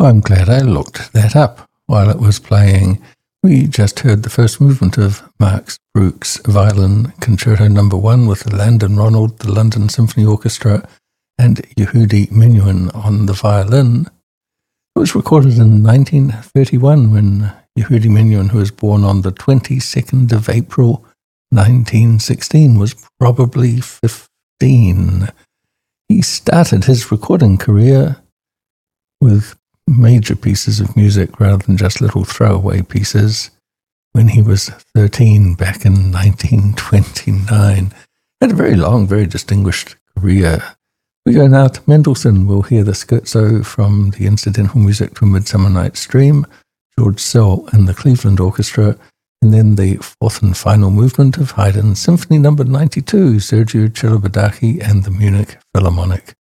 Oh, I'm glad I looked that up while it was playing. We just heard the first movement of Max Bruch's Violin Concerto No. 1 with Landon Ronald, the London Symphony Orchestra, and Yehudi Menuhin on the violin. It was recorded in 1931 when Yehudi Menuhin, who was born on the 22nd of April 1916, was probably 15. He started his recording career with major pieces of music rather than just little throwaway pieces when he was 13 back in 1929. Had a very long, very distinguished career. We go now to Mendelssohn. We'll hear the scherzo from the incidental music to A Midsummer Night's Dream, George Szell and the Cleveland Orchestra, and then the fourth and final movement of Haydn's Symphony No. 92, Sergiu Celibidache and the Munich Philharmonic